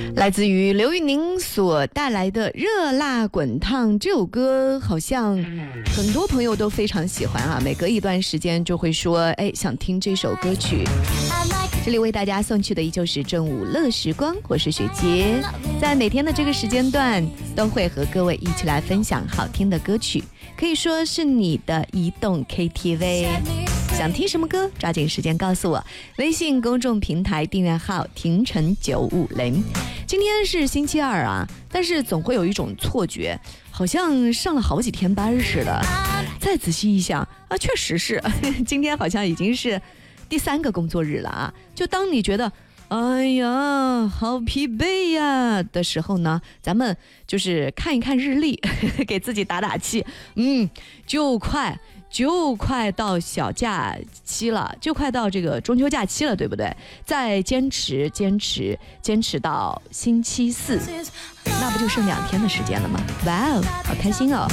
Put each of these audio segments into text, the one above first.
来自于刘宇宁所带来的热辣滚烫，这首歌好像很多朋友都非常喜欢啊，每隔一段时间就会说想听这首歌曲。这里为大家送去的依旧是正午乐时光，我是雪洁，在每天的这个时间段都会和各位一起来分享好听的歌曲，可以说是你的移动 KTV。想听什么歌抓紧时间告诉我，微信公众平台订阅号廷城950。今天是星期二啊，但是总会有一种错觉，好像上了好几天班似的。再仔细一想啊，确实是今天好像已经是第3个工作日了啊。就当你觉得哎呀好疲惫呀的时候呢，咱们就是看一看日历给自己打打气，就快到小假期了，就快到这个中秋假期了，对不对？再坚持到星期4，那不就剩2天的时间了吗？哇哦，好开心哦！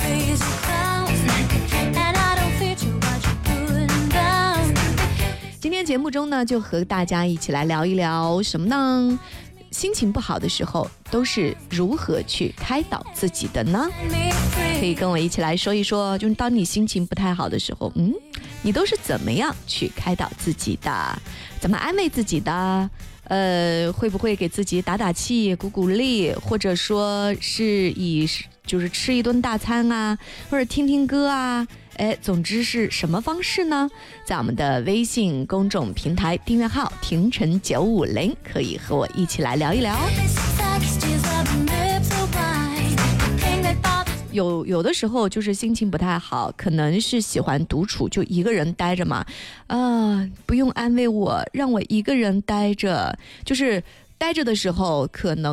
今天节目中呢，就和大家一起来聊一聊什么呢？心情不好的时候都是如何去开导自己的呢？可以跟我一起来说一说，就是当你心情不太好的时候，你都是怎么样去开导自己的？怎么安慰自己的？会不会给自己打打气、鼓鼓励，或者说是就是吃一顿大餐啊，或者听听歌啊？总之是什么方式呢？在我们的微信公众平台订阅号廷城950，可以和我一起来聊一聊。有的时候就是心情不太好，可能是喜欢独处，就一个人待着嘛。不用安慰我，让我一个人待着，就是待着的时候可能